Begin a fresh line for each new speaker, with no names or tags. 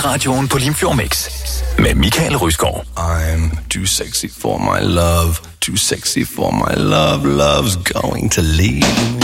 Musikradioen på Limfjord Mix med Michael Rysgaard.
I'm too sexy for my love, too sexy for my love, love's going to leave me.